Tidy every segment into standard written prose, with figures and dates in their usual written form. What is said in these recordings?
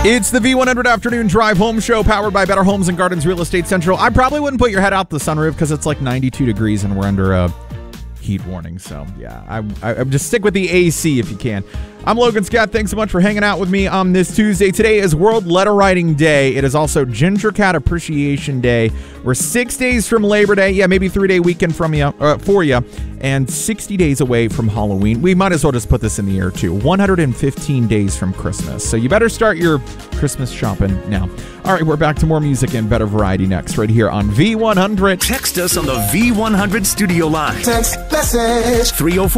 It's the V100 Afternoon Drive Home Show powered by Better Homes and Gardens Real Estate Central. I probably wouldn't put your head out the sunroof because it's like 92 degrees and we're under a heat warning. So, yeah, I just stick with the AC if you can. I'm Logan Scott. Thanks so much for hanging out with me on this Tuesday. Today is World Letter Writing Day. It is also Ginger Cat Appreciation Day. We're 6 days from Labor Day. Yeah, maybe 3-day weekend for you. And 60 days away from Halloween. We might as well just put this in the air, too. 115 days from Christmas. So you better start your Christmas shopping now. All right, we're back to more music and better variety next, right here on V100. Text us on the V100 studio line. Text message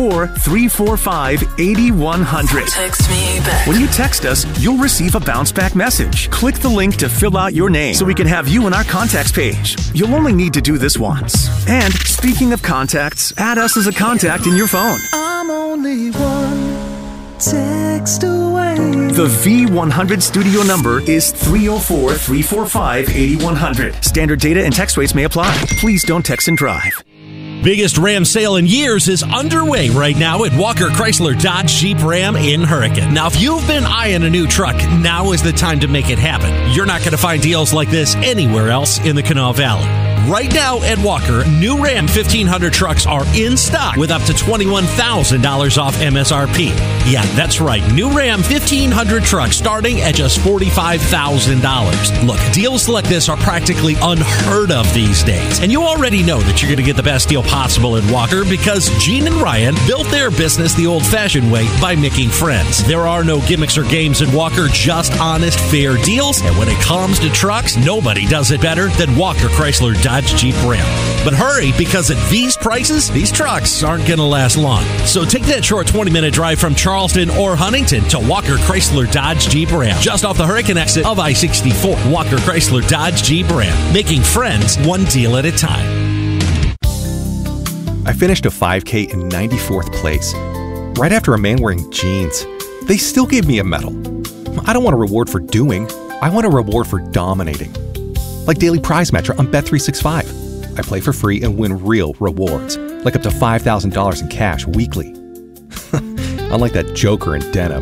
304-345-8100. Text me back. When you text us, you'll receive a bounce back message. Click the link to fill out your name so we can have you on our contacts page. You'll only need to do this once. And speaking of contacts, add us as a contact in your phone. I'm only one text away. The V100 studio number is 304-345-8100. Standard data and text rates may apply. Please don't text and drive. Biggest Ram sale in years is underway right now at Walker Chrysler Dodge Jeep Ram in Hurricane. Now, if you've been eyeing a new truck, now is the time to make it happen. You're not going to find deals like this anywhere else in the Kanawha Valley. Right now at Walker, new Ram 1500 trucks are in stock with up to $21,000 off MSRP. Yeah, that's right. New Ram 1500 trucks starting at just $45,000. Look, deals like this are practically unheard of these days. And you already know that you're going to get the best deal possible at Walker because Gene and Ryan built their business the old-fashioned way by making friends. There are no gimmicks or games at Walker, just honest, fair deals. And when it comes to trucks, nobody does it better than Walker Chrysler Dodge Jeep Ram. But hurry, because at these prices, these trucks aren't going to last long. So take that short 20-minute drive from Charleston or Huntington to Walker Chrysler Dodge Jeep Ram, just off the Hurricane exit of I-64. Walker Chrysler Dodge Jeep Ram, making friends one deal at a time. I finished a 5K in 94th place, right after a man wearing jeans. They still gave me a medal. I don't want a reward for doing. I want a reward for dominating. Like Daily Prize Matcher on Bet365. I play for free and win real rewards, like up to $5,000 in cash weekly. Unlike that joker in denim.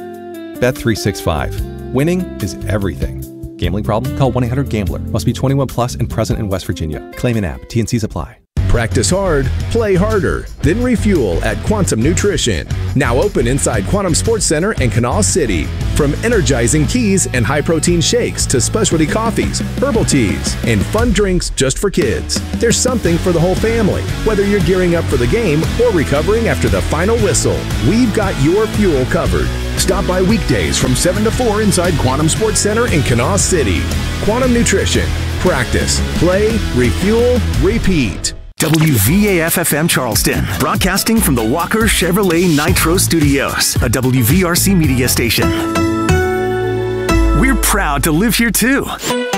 Bet365. Winning is everything. Gambling problem? Call 1-800-GAMBLER. Must be 21 plus and present in West Virginia. Claim an app. T&Cs apply. Practice hard, play harder, then refuel at Quantum Nutrition. Now open inside Quantum Sports Center in Kanawha City. From energizing teas and high-protein shakes to specialty coffees, herbal teas, and fun drinks just for kids. There's something for the whole family. Whether you're gearing up for the game or recovering after the final whistle, we've got your fuel covered. Stop by weekdays from 7 to 4 inside Quantum Sports Center in Kanawha City. Quantum Nutrition. Practice, play, refuel, repeat. WVAF-FM Charleston, broadcasting from the Walker Chevrolet Nitro Studios, a WVRC media station. We're proud to live here too.